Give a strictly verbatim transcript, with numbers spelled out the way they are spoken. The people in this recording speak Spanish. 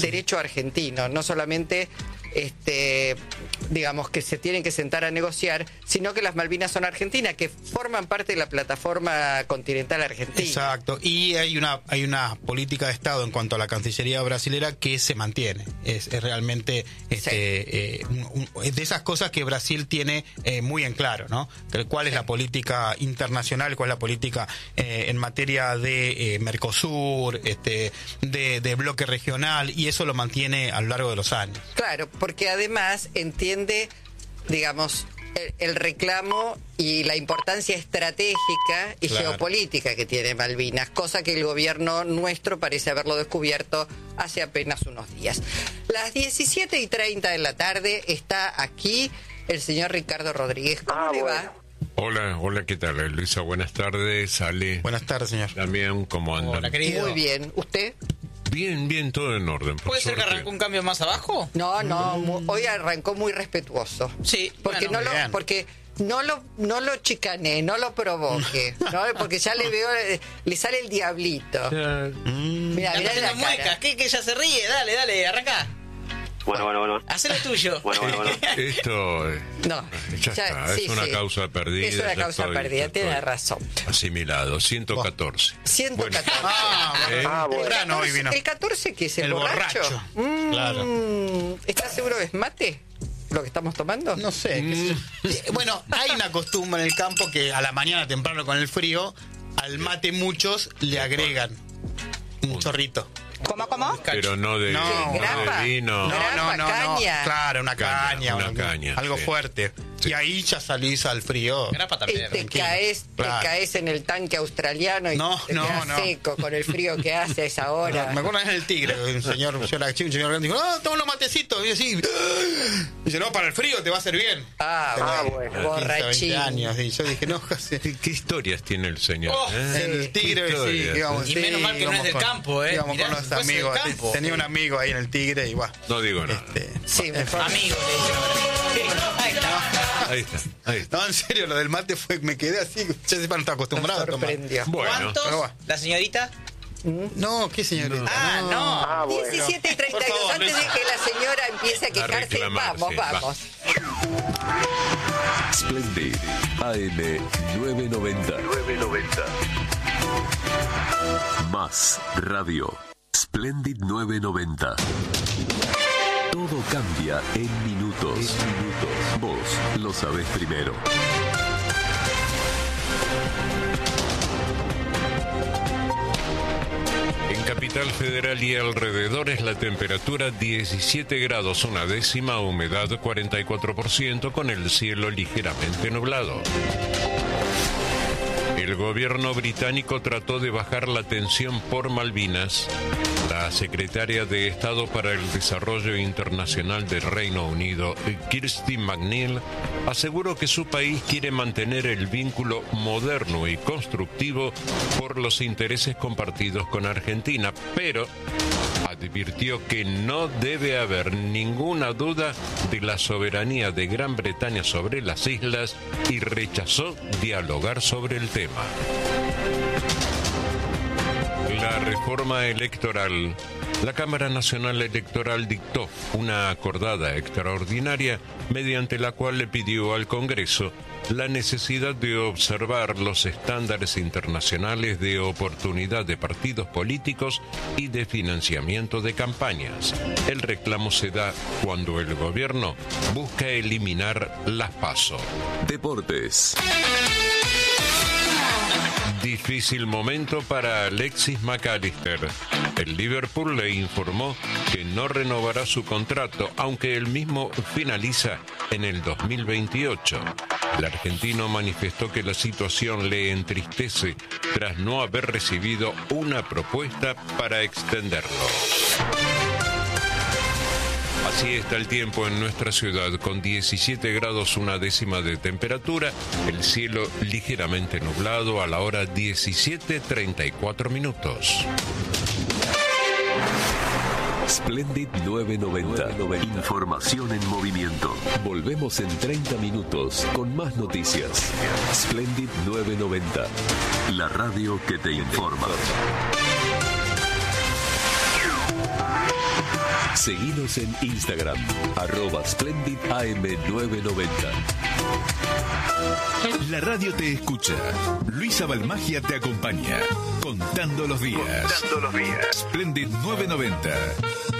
derecho argentino, no solamente este digamos que se tienen que sentar a negociar, sino que las Malvinas son argentinas, que forman parte de la plataforma continental argentina. Exacto, y hay una hay una política de Estado en cuanto a la Cancillería brasilera que se mantiene. Es, es realmente este, sí. eh, un, un, de esas cosas que Brasil tiene eh, muy en claro, ¿no? ¿Cuál es sí. la política internacional, cuál es la política eh, en materia de eh, Mercosur, este, de, de bloque regional, y eso lo mantiene a lo largo de los años. Claro, porque además entiende, digamos, el, el reclamo y la importancia estratégica y claro. geopolítica que tiene Malvinas, cosa que el gobierno nuestro parece haberlo descubierto hace apenas unos días. Las diecisiete y treinta de la tarde está aquí el señor Ricardo Rodríguez. ¿Cómo ah, le va? Bueno. Hola, hola, ¿qué tal, Luisa? Buenas tardes, Ale. Buenas tardes, señor. También, ¿cómo andan? Hola, querido. Muy bien, ¿usted? Bien, bien, todo en orden. ¿Puede ser que arrancó un cambio más abajo? No, no, mm. hoy arrancó muy respetuoso. Sí, porque bueno, no lo, porque no lo, no lo chicané, no lo provoque, ¿no? Porque ya le veo, le sale el diablito. Mm. Mira, mira la muecas, que que ya se ríe, dale, dale, arranca. Bueno, bueno, bueno. Haz lo tuyo. Bueno, bueno, bueno. Esto no, ya, ya está, sí, es una sí. causa perdida. Es una causa estoy, perdida, tiene razón. Asimilado, ciento catorce. ciento catorce. Bueno. Ah, ¿Eh? ah, bueno. El catorce, vino. ¿El catorce qué es? ¿El, el borracho? borracho. Mm, claro. ¿Estás seguro que es mate lo que estamos tomando? No sé. Mm. Bueno, hay una costumbre en el campo que a la mañana temprano con el frío, al mate muchos le agregan un chorrito. ¿Cómo, cómo? Pero no de, no, no grapa, de vino. Grapa, no, no, no, caña. no. Claro, una caña. caña una una, caña. Algo sí. fuerte. Sí. Y ahí ya salís al frío. Grapa también. Y te caes, claro. te caes en el tanque australiano y no, te no, quedas no. seco con el frío que hace a esa hora. No, me acuerdo en el Tigre, un señor, yo era chico, un señor grande, dijo, no, toma los matecitos. Y así, dice, no, para el frío te va a hacer bien. Ah, ah bueno, borrachín. años, y yo dije, no, casi. ¿Qué historias tiene el señor? Oh, ¿eh? En el Tigre, sí, íbamos, y menos sí, mal que no es del con, campo, ¿eh? Íbamos Mirá, con los amigos. Campo. Tenía un amigo ahí en el Tigre y va. No digo nada. Este, sí, mejor. Amigo, le dicen. Ahí está. Ahí está, ahí está. No, en serio, lo del mate fue, me quedé así, ya sepan, no está acostumbrado a tomar. Bueno. ¿Cuántos? Bueno. ¿La señorita? No, ¿qué señorita? No. Ah, no. Ah, bueno. diecisiete y treinta y dos, antes de que la señora empiece a quejarse, vamos, sí, vamos. Va. Splendid A M nueve noventa. nueve noventa. Más radio. Splendid nueve noventa. Todo cambia en minutos. En minutos. Vos lo sabés primero. En Capital Federal y alrededores la temperatura diecisiete grados una décima, humedad cuarenta y cuatro por ciento con el cielo ligeramente nublado. El gobierno británico trató de bajar la tensión por Malvinas. La secretaria de Estado para el Desarrollo Internacional del Reino Unido, Kirsty McNeil, aseguró que su país quiere mantener el vínculo moderno y constructivo por los intereses compartidos con Argentina, pero advirtió que no debe haber ninguna duda de la soberanía de Gran Bretaña sobre las islas y rechazó dialogar sobre el tema. La reforma electoral. La Cámara Nacional Electoral dictó una acordada extraordinaria mediante la cual le pidió al Congreso la necesidad de observar los estándares internacionales de oportunidad de partidos políticos y de financiamiento de campañas. El reclamo se da cuando el gobierno busca eliminar las PASO. Deportes. Difícil momento para Alexis McAllister. El Liverpool le informó que no renovará su contrato, aunque el mismo finaliza en el dos mil veintiocho. El argentino manifestó que la situación le entristece tras no haber recibido una propuesta para extenderlo. Así está el tiempo en nuestra ciudad, con diecisiete grados una décima de temperatura, el cielo ligeramente nublado a la hora diecisiete treinta y cuatro minutos. Splendid nueve noventa. Información en movimiento. Volvemos en treinta minutos con más noticias. Splendid nueve noventa. La radio que te informa. Seguinos en Instagram, arroba Splendid A M nueve noventa. La radio te escucha. Luisa Balmagia te acompaña. Contando los días. Contando los días. Splendid nueve noventa.